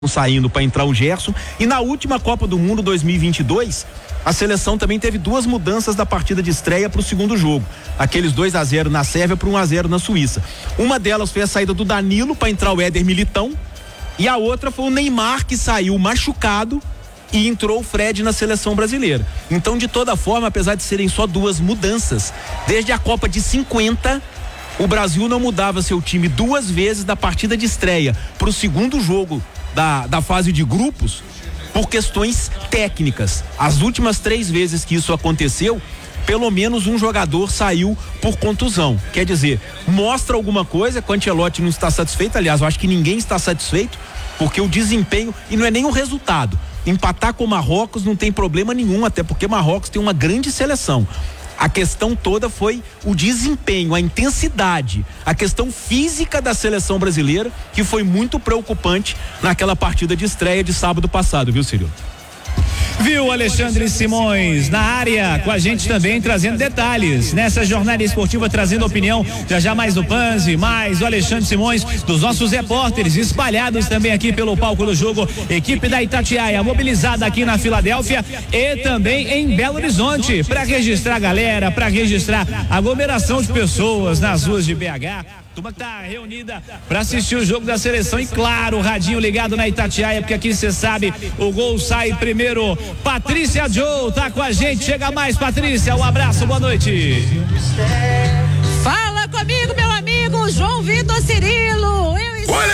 saindo para entrar o Gerson. E na última Copa do Mundo 2022, a seleção também teve duas mudanças da partida de estreia para o segundo jogo. Aqueles 2-0 na Sérvia para 1-0 na Suíça. Uma delas foi a saída do Danilo para entrar o Éder Militão, e a outra foi o Neymar, que saiu machucado e entrou o Fred na seleção brasileira. Então, de toda forma, apesar de serem só duas mudanças, desde a Copa de 50, o Brasil não mudava seu time duas vezes da partida de estreia para o segundo jogo da fase de grupos por questões técnicas. As últimas 3 vezes que isso aconteceu, pelo menos um jogador saiu por contusão. Quer dizer, mostra alguma coisa que o Ancelotti não está satisfeito. Aliás, eu acho que ninguém está satisfeito, porque o desempenho, e não é nem o resultado, empatar com o Marrocos não tem problema nenhum, até porque Marrocos tem uma grande seleção. A questão toda foi o desempenho, a intensidade, a questão física da seleção brasileira, que foi muito preocupante naquela partida de estreia de sábado passado, viu, Cirilo? Viu, Alexandre Simões na área com a gente também, trazendo detalhes nessa jornada esportiva, trazendo opinião, já mais do Panzi, mais o Alexandre Simões, dos nossos repórteres espalhados também aqui pelo palco do jogo, equipe da Itatiaia mobilizada aqui na Filadélfia e também em Belo Horizonte, para registrar a galera, para registrar a aglomeração de pessoas nas ruas de BH. Turma que tá reunida para assistir o jogo da seleção, e claro, o radinho ligado na Itatiaia, porque aqui você sabe, o gol sai primeiro. Patrícia Joe tá com a gente, chega mais, Patrícia, um abraço, boa noite. Fala comigo, meu amigo João Vitor Cirilo.